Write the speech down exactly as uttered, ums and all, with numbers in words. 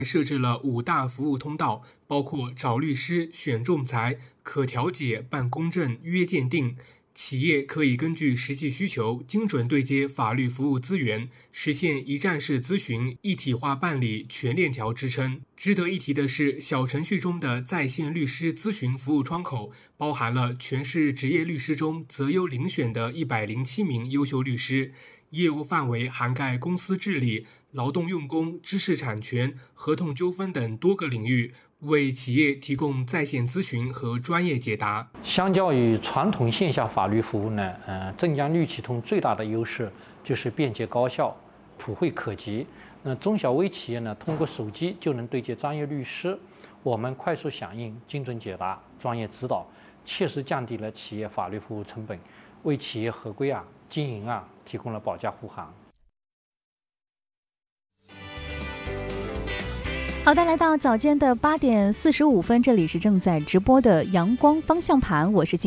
设置了五大服务通道，包括找律师、选仲裁、可调解、办公证、约鉴定。企业可以根据实际需求，精准对接法律服务资源，实现一站式咨询、一体化办理、全链条支撑。值得一提的是，小程序中的在线律师咨询服务窗口，包含了全市职业律师中择优遴选的一百零七名优秀律师，业务范围涵盖公司治理、劳动用工、知识产权、合同纠纷等多个领域，为企业提供在线咨询和专业解答。 相较于传统线下法律服务呢，呃，镇江律启通最大的优势就是便捷高效、普惠可及。那中小微企业呢，通过手机就能对接专业律师，我们快速响应、精准解答、专业指导，切实降低了企业法律服务成本，为企业合规啊、经营啊提供了保驾护航。 好的，来到早间的八点四十五分，这里是正在直播的阳光方向盘，我是金。